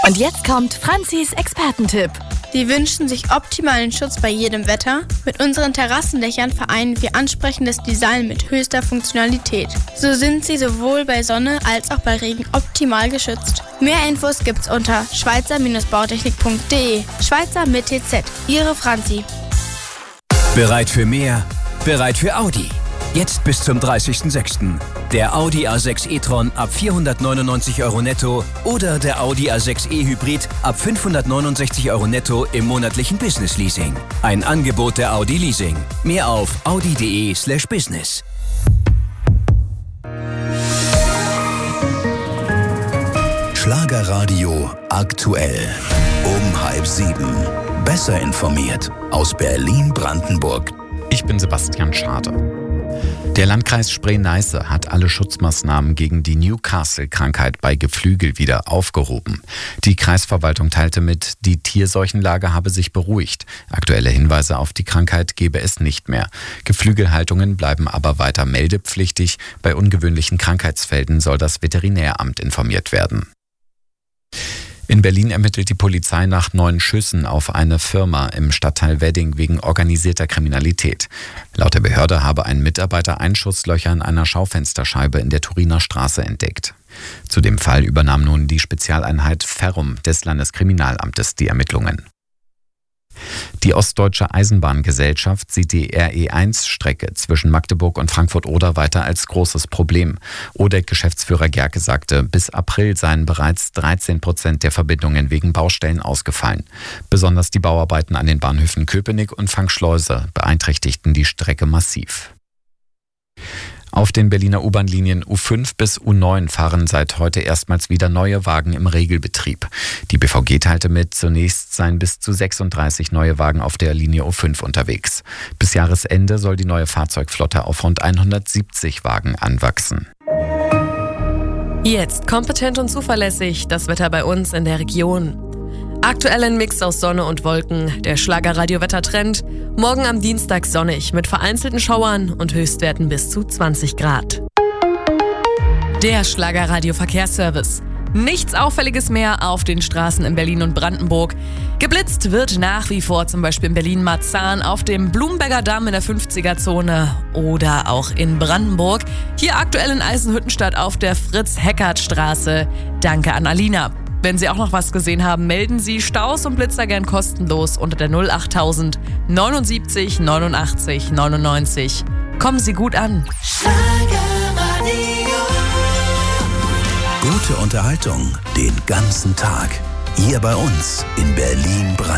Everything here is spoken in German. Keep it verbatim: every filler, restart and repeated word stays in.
Und jetzt kommt Franzis Expertentipp. Sie wünschen sich optimalen Schutz bei jedem Wetter? Mit unseren Terrassendächern vereinen wir ansprechendes Design mit höchster Funktionalität. So sind sie sowohl bei Sonne als auch bei Regen optimal geschützt. Mehr Infos gibt's unter schweizer Bautechnik punkt de. Schweizer mit T Z. Ihre Franzi. Bereit für mehr? Bereit für Audi. Jetzt bis zum dreißigsten sechsten Der Audi A sechs e-tron ab vierhundertneunundneunzig Euro netto oder der Audi A sechs e-Hybrid ab fünfhundertneunundsechzig Euro netto im monatlichen Business-Leasing. Ein Angebot der Audi Leasing. Mehr auf audi.de slash business. Schlagerradio aktuell. Um halb sieben. Besser informiert aus Berlin-Brandenburg. Ich bin Sebastian Schade. Der Landkreis Spree-Neiße hat alle Schutzmaßnahmen gegen die Newcastle-Krankheit bei Geflügel wieder aufgehoben. Die Kreisverwaltung teilte mit, die Tierseuchenlage habe sich beruhigt. Aktuelle Hinweise auf die Krankheit gebe es nicht mehr. Geflügelhaltungen bleiben aber weiter meldepflichtig. Bei ungewöhnlichen Krankheitsfällen soll das Veterinäramt informiert werden. In Berlin ermittelt die Polizei nach neun Schüssen auf eine Firma im Stadtteil Wedding wegen organisierter Kriminalität. Laut der Behörde habe ein Mitarbeiter Einschusslöcher in einer Schaufensterscheibe in der Turiner Straße entdeckt. Zu dem Fall übernahm nun die Spezialeinheit Ferrum des Landeskriminalamtes die Ermittlungen. Die Ostdeutsche Eisenbahngesellschaft sieht die R E eins Strecke zwischen Magdeburg und Frankfurt-Oder weiter als großes Problem. O D E C-Geschäftsführer Gerke sagte, bis April seien bereits dreizehn Prozent der Verbindungen wegen Baustellen ausgefallen. Besonders die Bauarbeiten an den Bahnhöfen Köpenick und Frankschleuse beeinträchtigten die Strecke massiv. Auf den Berliner U-Bahn-Linien U fünf bis U neun fahren seit heute erstmals wieder neue Wagen im Regelbetrieb. Die B V G teilte mit, zunächst seien bis zu sechsunddreißig neue Wagen auf der Linie U fünf unterwegs. Bis Jahresende soll die neue Fahrzeugflotte auf rund hundertsiebzig Wagen anwachsen. Jetzt kompetent und zuverlässig das Wetter bei uns in der Region. Aktuell ein Mix aus Sonne und Wolken, der Schlagerradio-Wettertrend. Morgen am Dienstag sonnig mit vereinzelten Schauern und Höchstwerten bis zu zwanzig Grad. Der Schlagerradio-Verkehrsservice. Nichts Auffälliges mehr auf den Straßen in Berlin und Brandenburg. Geblitzt wird nach wie vor zum Beispiel in Berlin-Marzahn auf dem Blumberger Damm in der fünfziger-Zone oder auch in Brandenburg. Hier aktuell in Eisenhüttenstadt auf der Fritz-Heckert-Straße. Danke an Alina. Wenn Sie auch noch was gesehen haben, melden Sie Staus und Blitzer gern kostenlos unter der null achttausend neunundsiebzig neunundachtzig neunundneunzig. Kommen Sie gut an. Gute Unterhaltung den ganzen Tag. Hier bei uns in Berlin-Brandenburg.